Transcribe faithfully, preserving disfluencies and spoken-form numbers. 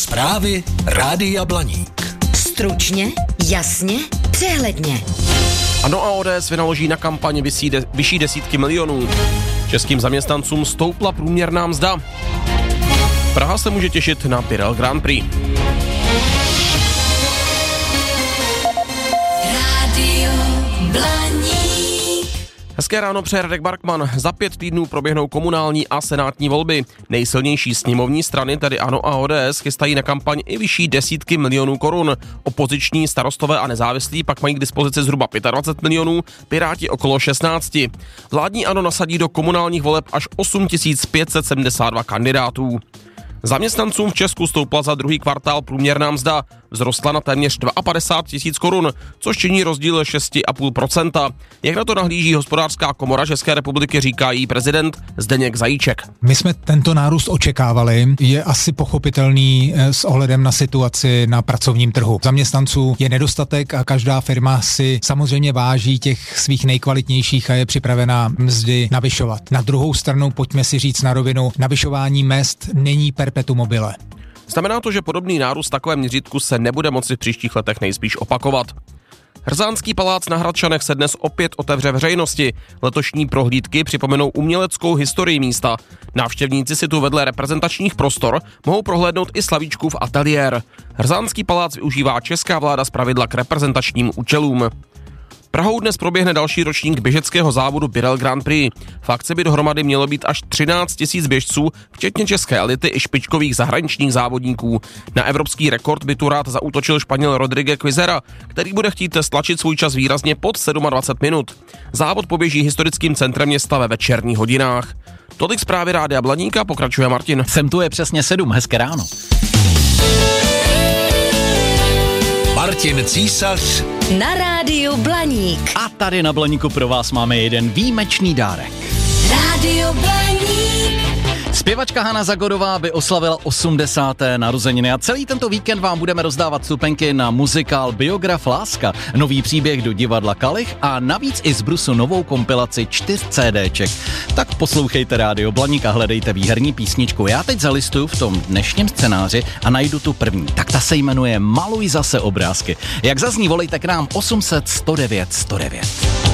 Zprávy Rádia Blaník. Stručně, jasně, přehledně. ANO a O D S vynaloží na kampaň vyšší, de, vyšší desítky milionů. Českým zaměstnancům stoupla průměrná mzda. Praha se může těšit na Birell Grand Prix. Rádio Blaník. Hezké ráno přeje Radek Barkman. Za pět týdnů proběhnou komunální a senátní volby. Nejsilnější sněmovní strany, tedy ANO a O D S, chystají na kampaň i vyšší desítky milionů korun. Opoziční, Starostové a Nezávislí pak mají k dispozici zhruba dvacet pět milionů, Piráti okolo šestnáct. Vládní ANO nasadí do komunálních voleb až osm tisíc pět set sedmdesát dva kandidátů. Zaměstnancům v Česku stoupla za druhý kvartál průměrná mzda. Vzrostla na téměř padesát dva tisíc korun, což činí rozdíl šest celá pět procenta. Jak na to nahlíží Hospodářská komora České republiky, říká jí prezident Zdeněk Zajíček. My jsme tento nárůst očekávali, je asi pochopitelný s ohledem na situaci na pracovním trhu. Zaměstnanců je nedostatek a každá firma si samozřejmě váží těch svých nejkvalitnějších a je připravená mzdy navyšovat. Na druhou stranu pojďme si říct na rovinu, navyšování mezd není perpetuum mobile. Znamená to, že podobný nárůst v takovém měřítku se nebude moci v příštích letech nejspíš opakovat. Hrzánský palác na Hradčanech se dnes opět otevře veřejnosti. Letošní prohlídky připomenou uměleckou historii místa. Návštěvníci si tu vedle reprezentačních prostor mohou prohlédnout i Slavíčkův ateliér. Hrzánský palác využívá česká vláda zpravidla k reprezentačním účelům. Prahou dnes proběhne další ročník běžeckého závodu Birell Grand Prix. V akci by dohromady mělo být až třináct tisíc běžců, včetně české elity i špičkových zahraničních závodníků. Na evropský rekord by tu rád zaútočil Španěl Rodrigue Quizera, který bude chtít stlačit svůj čas výrazně pod dvacet sedm minut. Závod poběží historickým centrem města ve večerních hodinách. Tolik zprávy Rádia Blaníka, pokračuje Martin. Sem tu je přesně sedm, hezké ráno. Martin Císař Na Rádiu Blaník. A tady na Blaníku pro vás máme jeden výjimečný dárek. Rádio Blaník. Zpěvačka Hana Zagorová by oslavila osmdesáté narozeniny a celý tento víkend vám budeme rozdávat vstupenky na muzikál Biograf Láska, nový příběh do divadla Kalich a navíc i z brusu novou kompilaci čtyř CDček. Tak poslouchejte Rádio Blaník a hledejte výherní písničku. Já teď zalistuju v tom dnešním scénáři a najdu tu první. Tak ta se jmenuje Maluj zase obrázky. Jak zazní, volejte k nám osm set sto devět sto devět.